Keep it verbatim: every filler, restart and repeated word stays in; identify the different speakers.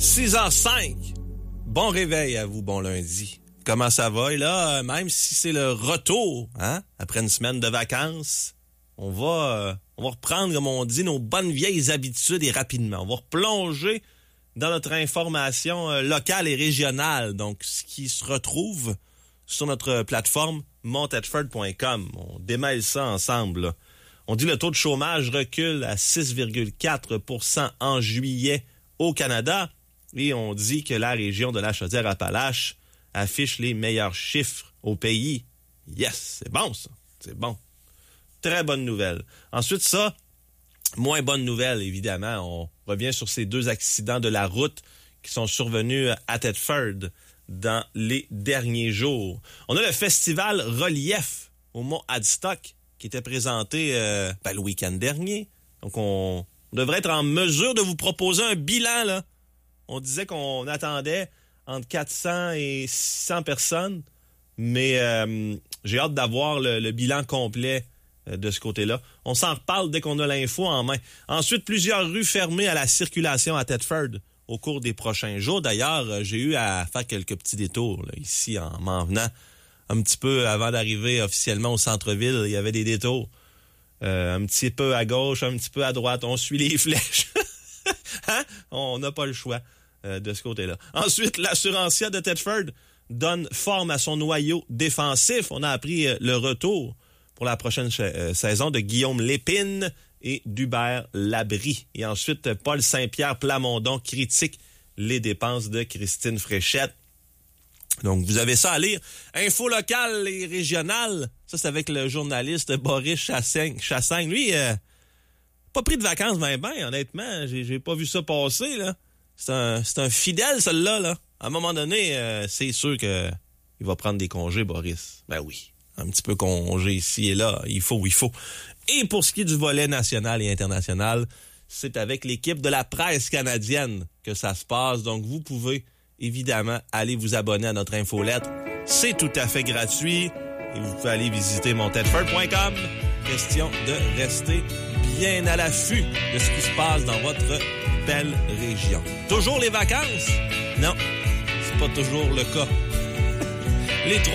Speaker 1: six heures cinq. Bon réveil à vous, bon lundi. Comment ça va? Et là, même si c'est le retour, hein, après une semaine de vacances, on va, euh, on va reprendre, comme on dit, nos bonnes vieilles habitudes et rapidement. On va replonger dans notre information euh, locale et régionale. Donc, ce qui se retrouve sur notre plateforme montedford point com. On démêle ça ensemble, là. On dit que le taux de chômage recule à six virgule quatre pour cent en juillet au Canada. Et on dit que la région de la Chaudière-Appalaches affiche les meilleurs chiffres au pays. Yes, c'est bon ça, c'est bon. Très bonne nouvelle. Ensuite, ça, moins bonne nouvelle, évidemment. On revient sur ces deux accidents de la route qui sont survenus à Thetford dans les derniers jours. On a le festival Relief au Mont Adstock qui était présenté euh, ben, le week-end dernier. Donc, on devrait être en mesure de vous proposer un bilan, là. On disait qu'on attendait entre quatre cents et six cents personnes, mais euh, j'ai hâte d'avoir le, le bilan complet euh, de ce côté-là. On s'en reparle dès qu'on a l'info en main. Ensuite, plusieurs rues fermées à la circulation à Thetford au cours des prochains jours. D'ailleurs, euh, j'ai eu à faire quelques petits détours là, ici en m'en venant un petit peu avant d'arriver officiellement au centre-ville. Il y avait des détours. Euh, un petit peu à gauche, un petit peu à droite. On suit les flèches. Hein? On n'a pas le choix euh, de ce côté-là. Ensuite, l'assurancière de Thetford donne forme à son noyau défensif. On a appris euh, le retour pour la prochaine ch- euh, saison de Guillaume Lépine et d'Hubert Labrie. Et ensuite, Paul Saint-Pierre Plamondon critique les dépenses de Christine Fréchette. Donc, vous avez ça à lire. Info locale et régionale. Ça, c'est avec le journaliste Boris Chassagne. Chassagne, lui, euh, pas pris de vacances, ben, ben, honnêtement. J'ai, j'ai pas vu ça passer, là. C'est un, c'est un fidèle, celui-là, là. À un moment donné, euh, c'est sûr que il va prendre des congés, Boris. Ben oui. Un petit peu congé ici et là. Il faut, il faut. Et pour ce qui est du volet national et international, c'est avec l'équipe de la presse canadienne que ça se passe. Donc, vous pouvez évidemment aller vous abonner à notre infolettre. C'est tout à fait gratuit. Et vous pouvez aller visiter montedford point com. Question de rester bien à l'affût de ce qui se passe dans votre belle région. Toujours les vacances? Non, c'est pas toujours le cas. Les